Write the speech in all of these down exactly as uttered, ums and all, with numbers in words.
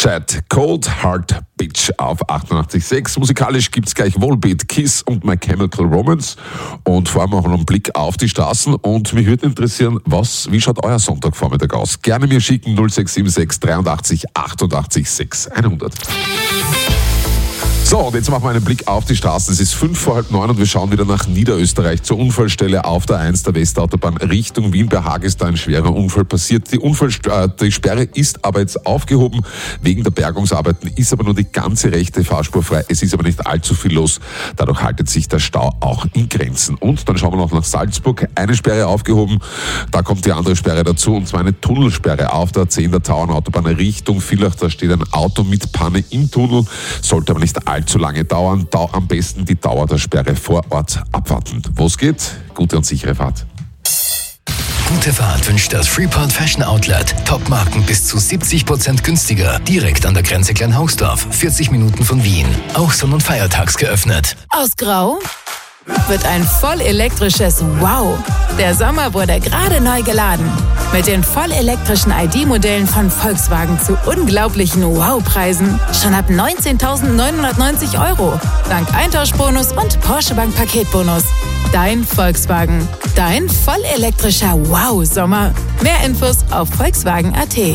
Chat, Cold Heart Bitch auf achtundachtzig Komma sechs. Musikalisch gibt's gleich Volbeat, Kiss und My Chemical Romance. Und vor allem auch noch einen Blick auf die Straßen. Und mich würde interessieren, was, wie schaut euer Sonntagvormittag aus? Gerne mir schicken null sechs sieben sechs dreiundachtzig achtundachtzig sechs hundert. So, und jetzt machen wir einen Blick auf die Straßen. Es ist fünf vor halb neun und wir schauen wieder nach Niederösterreich zur Unfallstelle auf der eins der Westautobahn Richtung Wien. Bei Haag ist da ein schwerer Unfall passiert. Die, Unfall, äh, die Sperre ist aber jetzt aufgehoben. Wegen der Bergungsarbeiten ist aber nur die ganze rechte Fahrspur frei. Es ist aber nicht allzu viel los. Dadurch haltet sich der Stau auch in Grenzen. Und dann schauen wir noch nach Salzburg. Eine Sperre aufgehoben. Da kommt die andere Sperre dazu. Und zwar eine Tunnelsperre auf der zehn der Tauernautobahn Richtung Villach. Da steht ein Auto mit Panne im Tunnel. Sollte aber nicht allzu zu lange dauern, am besten die Dauer der Sperre vor Ort abwarten. Wo es geht, gute und sichere Fahrt. Gute Fahrt wünscht das Freeport Fashion Outlet. Top-Marken bis zu siebzig Prozent günstiger. Direkt an der Grenze Kleinhausdorf, vierzig Minuten von Wien. Auch sonn- und feiertags geöffnet. Aus Grau wird ein voll elektrisches Wow. Der Sommer wurde gerade neu geladen. Mit den voll elektrischen I D-Modellen von Volkswagen zu unglaublichen Wow-Preisen. Schon ab neunzehntausendneunhundertneunzig Euro. Dank Eintauschbonus und Porsche Bank Paketbonus. Dein Volkswagen. Dein voll elektrischer Wow-Sommer. Mehr Infos auf volkswagen punkt a t.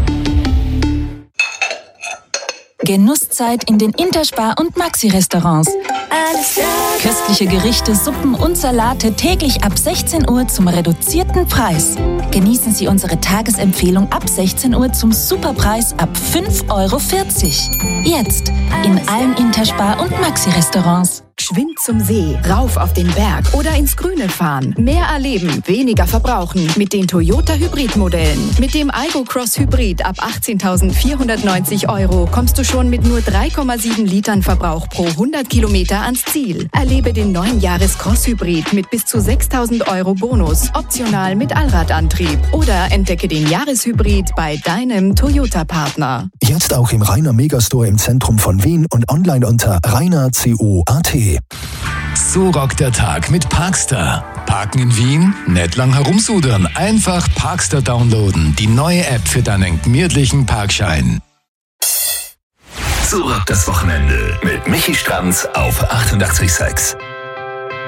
Genusszeit in den Interspar- und Maxi-Restaurants. Köstliche Gerichte, Suppen und Salate täglich ab sechzehn Uhr zum reduzierten Preis. Genießen Sie unsere Tagesempfehlung ab sechzehn Uhr zum Superpreis ab fünf Euro vierzig. Jetzt in allen Interspar- und Maxi-Restaurants. Geschwind zum See, rauf auf den Berg oder ins Grüne fahren. Mehr erleben, weniger verbrauchen mit den Toyota Hybrid-Modellen. Mit dem Aygo Cross Hybrid ab achtzehntausendvierhundertneunzig Euro kommst du schon mit nur drei Komma sieben Litern Verbrauch pro hundert Kilometer ans Ziel. Erlebe den neuen Jahres Cross Hybrid mit bis zu sechstausend Euro Bonus, optional mit Allradantrieb. Oder entdecke den Jahreshybrid bei deinem Toyota-Partner. Jetzt auch im Rainer Megastore im Zentrum von Wien und online unter rainer punkt co punkt a t. So rockt der Tag mit Parkstar. Parken in Wien? Nicht lang herumsudern. Einfach Parkstar downloaden. Die neue App für deinen gemütlichen Parkschein. So rockt das Wochenende mit Michi Stranz auf achtundachtzig Komma sechs.